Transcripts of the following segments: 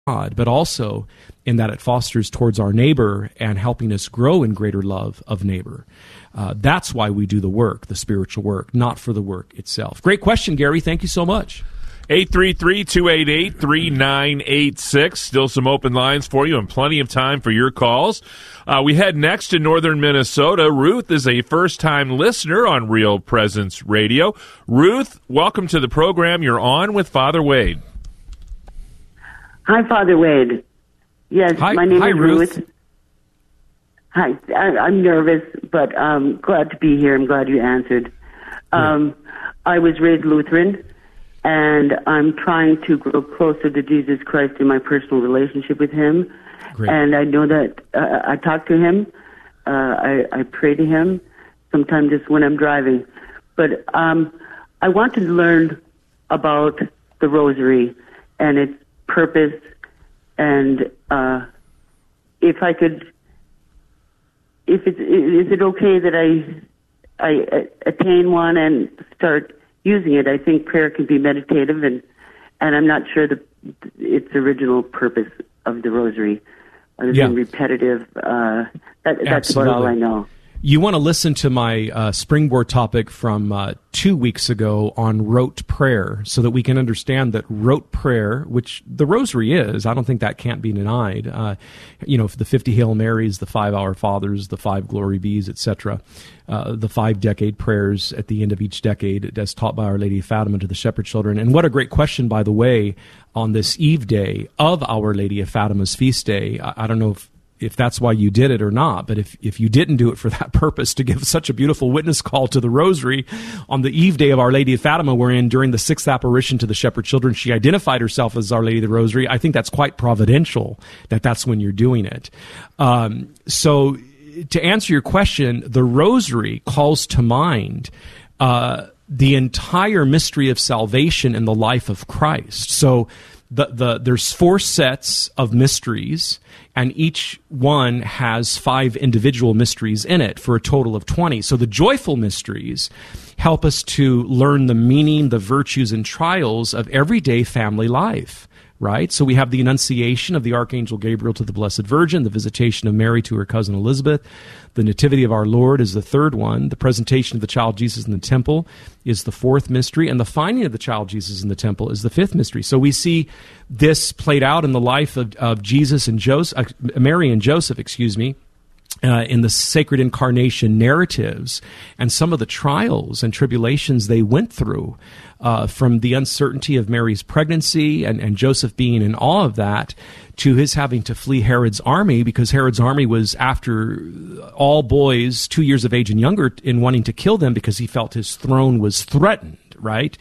God, but also in that it fosters towards our neighbor and helping us grow in greater love of neighbor. That's why we do the work, the spiritual work, not for the work itself. Great question, Gary. Thank you so much. 833-288-3986. Still some open lines for you and plenty of time for your calls. We head next to northern Minnesota. Ruth is a first-time listener on Real Presence Radio. Ruth, welcome to the program. You're on with Father Wade. Hi, Father Wade. Yes, my name is Ruth. Hi, I'm nervous, but I'm glad to be here. I'm glad you answered. I was raised Lutheran, and I'm trying to grow closer to Jesus Christ in my personal relationship with Him. Great. And I know that I talk to Him. I pray to Him, sometimes just when I'm driving. But I want to learn about the Rosary and its purpose, and is it okay that I attain one and start using it? I think prayer can be meditative, and I'm not sure its original purpose of the Rosary, other than repetitive. That's about all I know. You want to listen to my springboard topic from 2 weeks ago on rote prayer so that we can understand that rote prayer, which the Rosary is, I don't think that can't be denied. The 50 Hail Marys, the 5 Our Fathers, the 5 Glory Bees, etc., the 5 decade prayers at the end of each decade as taught by Our Lady of Fatima to the shepherd children. And what a great question, by the way, on this Eve day of Our Lady of Fatima's feast day. I don't know if that's why you did it or not, but if you didn't do it for that purpose, to give such a beautiful witness call to the Rosary on the Eve day of Our Lady of Fatima, wherein during the 6th apparition to the shepherd children, she identified herself as Our Lady of the Rosary, I think that's quite providential that that's when you're doing it. So to answer your question, the Rosary calls to mind the entire mystery of salvation in the life of Christ. So there's 4 sets of mysteries, and each one has 5 individual mysteries in it for a total of 20. So the joyful mysteries help us to learn the meaning, the virtues, and trials of everyday family life, right? So we have the Annunciation of the Archangel Gabriel to the Blessed Virgin, the visitation of Mary to her cousin Elizabeth, the Nativity of our Lord is the 3rd one, the presentation of the child Jesus in the temple is the 4th mystery, and the finding of the child Jesus in the temple is the 5th mystery. So we see this played out in the life of Jesus and Joseph, Mary and Joseph, in the sacred incarnation narratives, and some of the trials and tribulations they went through, from the uncertainty of Mary's pregnancy and Joseph being in awe of that, to his having to flee Herod's army, because Herod's army was after all boys 2 years of age and younger, in wanting to kill them because he felt his throne was threatened, right?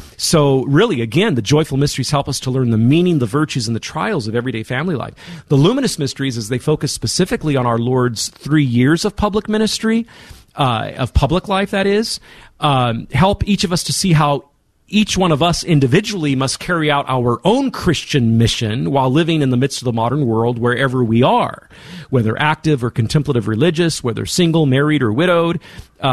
So really, again, the joyful mysteries help us to learn the meaning, the virtues, and the trials of everyday family life. The luminous mysteries, as they focus specifically on our Lord's 3 years of public ministry, of public life, that is, help each of us to see how each one of us individually must carry out our own Christian mission while living in the midst of the modern world wherever we are, whether active or contemplative religious, whether single, married, or widowed.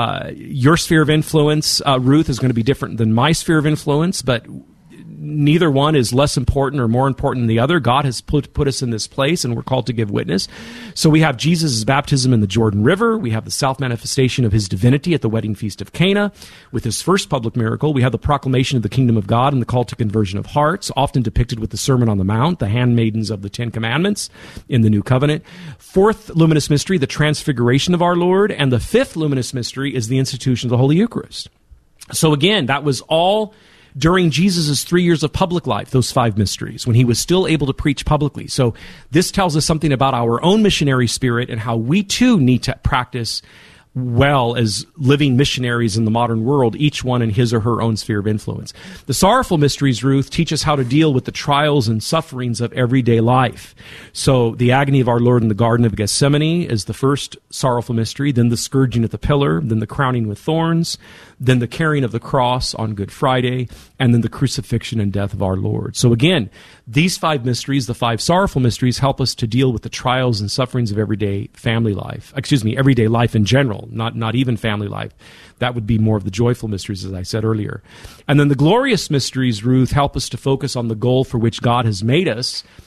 Your sphere of influence, Ruth, is going to be different than my sphere of influence, but neither one is less important or more important than the other. God has put us in this place, and we're called to give witness. So we have Jesus' baptism in the Jordan River. We have the self-manifestation of his divinity at the wedding feast of Cana. With his first public miracle, we have the proclamation of the kingdom of God and the call to conversion of hearts, often depicted with the Sermon on the Mount, the handmaidens of the 10 Commandments in the New Covenant. 4th luminous mystery, the transfiguration of our Lord. And the 5th luminous mystery is the institution of the Holy Eucharist. So again, that was all during Jesus' 3 years of public life, those 5 mysteries, when he was still able to preach publicly. So this tells us something about our own missionary spirit and how we too need to practice well as living missionaries in the modern world, each one in his or her own sphere of influence. The sorrowful mysteries, Ruth, teach us how to deal with the trials and sufferings of everyday life. So the agony of our Lord in the Garden of Gethsemane is the first sorrowful mystery, then the scourging at the pillar, then the crowning with thorns, then the carrying of the cross on Good Friday, and then the crucifixion and death of our Lord. So again, these 5 mysteries, the 5 sorrowful mysteries, help us to deal with the trials and sufferings of everyday everyday life in general, not even family life. That would be more of the joyful mysteries, as I said earlier. And then the glorious mysteries, Ruth, help us to focus on the goal for which God has made us